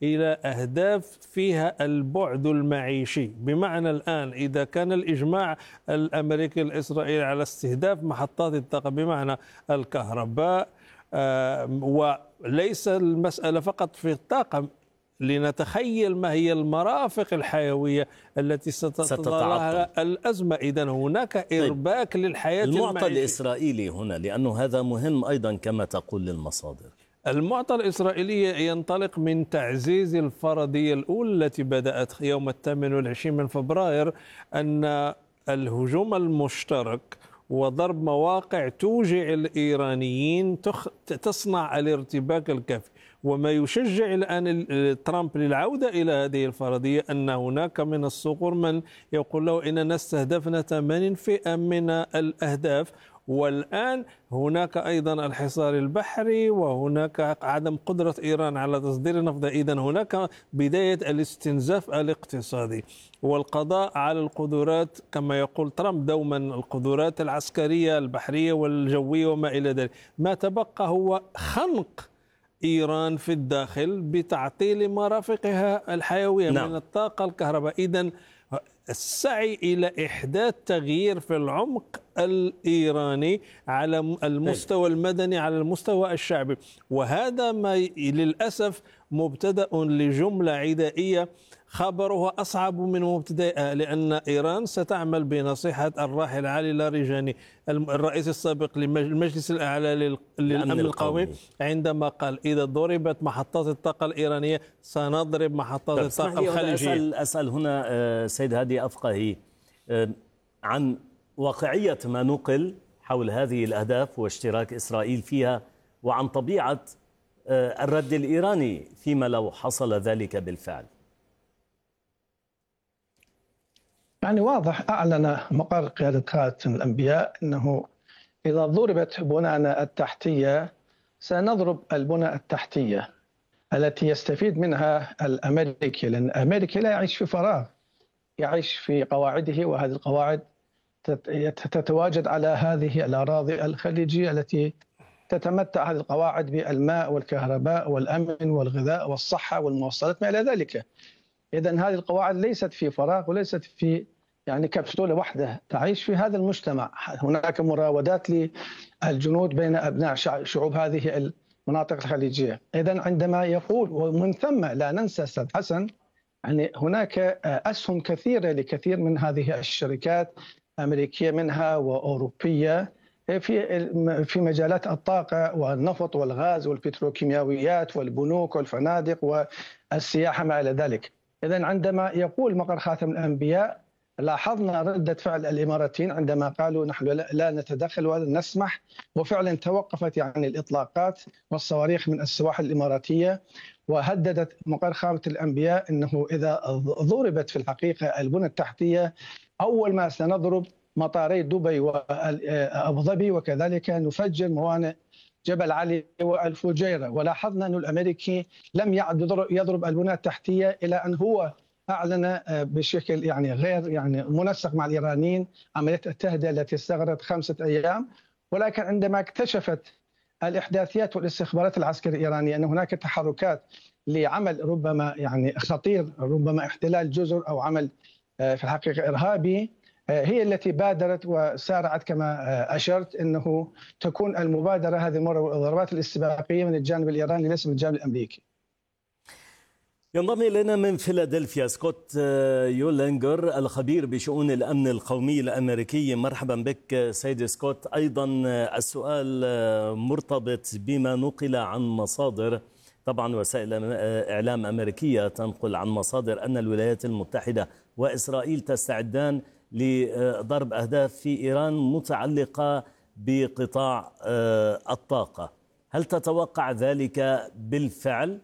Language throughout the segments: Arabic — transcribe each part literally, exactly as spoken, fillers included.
إلى أهداف فيها البعد المعيشي. بمعنى الآن إذا كان الإجماع الأمريكي الإسرائيلي على استهداف محطات الطاقة بمعنى الكهرباء، وليس المسألة فقط في الطاقة، لنتخيل ما هي المرافق الحيوية التي ستتعرض الأزمة. إذن هناك إرباك طيب. للحياة المعطى المعيشية. الإسرائيلي هنا، لأنه هذا مهم أيضا كما تقول للمصادر. المعطى الإسرائيلي ينطلق من تعزيز الفرضية الأولى التي بدأت يوم الثامن والعشرين من فبراير، أن الهجوم المشترك وضرب مواقع توجع الإيرانيين تصنع الارتباك الكافي. وما يشجع الآن ترامب للعودة إلى هذه الفرضية أن هناك من الصقور من يقول له إننا استهدفنا ثمانين بالمئة من الأهداف، والآن هناك أيضا الحصار البحري وهناك عدم قدرة إيران على تصدير النفط. إذن هناك بداية الاستنزاف الاقتصادي والقضاء على القدرات كما يقول ترامب دوما، القدرات العسكرية البحرية والجوية وما إلى ذلك. ما تبقى هو خنق إيران في الداخل بتعطيل مرافقها الحيوية نعم. من الطاقة الكهرباء. إذن السعي إلى إحداث تغيير في العمق الإيراني على المستوى المدني على المستوى الشعبي، وهذا ما للأسف مبتدأ لجملة عدائية خبرها أصعب من مبتدئها، لأن إيران ستعمل بنصيحة الراحل علي لاrijani الرئيس السابق للمجلس الأعلى للأمن القومي، عندما قال إذا ضربت محطات الطاقة الإيرانية سنضرب محطات الطاقة الخليجية. أسأل, أسأل هنا سيد هادي أفقهي عن واقعية ما نقل حول هذه الأهداف واشتراك إسرائيل فيها، وعن طبيعة الرد الإيراني فيما لو حصل ذلك بالفعل. يعني واضح أعلن مقر قيادة خاتم الأنبياء أنه إذا ضربت بنانا التحتية سنضرب البنى التحتية التي يستفيد منها الأمريكي، لأن الأمريكي لا يعيش في فراغ، يعيش في قواعده، وهذه القواعد تتواجد على هذه الأراضي الخليجية التي تتمتع هذه القواعد بالماء والكهرباء والأمن والغذاء والصحة والمواصلات ما إلى ذلك. إذن هذه القواعد ليست في فراغ وليست في يعني كبسولة واحدة تعيش في هذا المجتمع. هناك مراودات للجنود بين أبناء شعوب هذه المناطق الخليجية. إذن عندما يقول، ومن ثم لا ننسى أستاذ حسن، يعني هناك أسهم كثيرة لكثير من هذه الشركات أمريكية منها وأوروبية في في مجالات الطاقة والنفط والغاز والبتروكيماويات والبنوك والفنادق والسياحة ما إلى ذلك. إذن عندما يقول مقر خاتم الأنبياء لاحظنا ردة فعل الإماراتيين عندما قالوا نحن لا نتدخل ولا نسمح، وفعلا توقفت يعني الإطلاقات والصواريخ من السواحل الإماراتية، وهددت مقر خاتم الأنبياء أنه إذا ضربت في الحقيقة البنى التحتية أول ما سنضرب مطاري دبي وأبو ظبي، وكذلك نفجر موانئ جبل علي والفجيرة. ولاحظنا أن الأمريكي لم يعد يضرب البنى التحتية إلى أن هو أعلن بشكل يعني غير يعني منسق مع الإيرانيين عملية التهدئة التي استغرقت خمسة أيام. ولكن عندما اكتشفت الإحداثيات والاستخبارات العسكرية الإيرانية أن هناك تحركات لعمل ربما يعني خطير، ربما احتلال جزر أو عمل في الحقيقة إرهابي، هي التي بادرت وسارعت كما أشرت أنه تكون المبادرة هذه المرة والضربات الاستباقية من الجانب الإيراني ليس من الجانب الأمريكي. ينضم إلينا من فيلادلفيا سكوت يولينجر الخبير بشؤون الأمن القومي الأمريكي. مرحبا بك سيد سكوت. أيضا السؤال مرتبط بما نقل عن مصادر، طبعا وسائل إعلام أمريكية تنقل عن مصادر أن الولايات المتحدة وإسرائيل تستعدان لضرب أهداف في إيران متعلقة بقطاع الطاقة. هل تتوقع ذلك بالفعل؟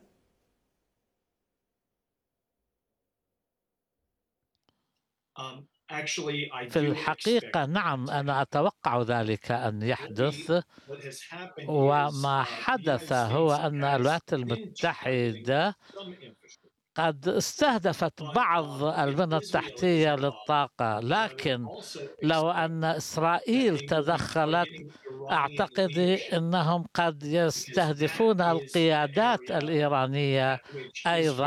في الحقيقة نعم، أنا أتوقع ذلك أن يحدث. وما حدث هو أن الولايات المتحدة قد استهدفت بعض البنى التحتية للطاقة، لكن لو أن إسرائيل تدخلت أعتقد أنهم قد يستهدفون القيادات الإيرانية أيضا.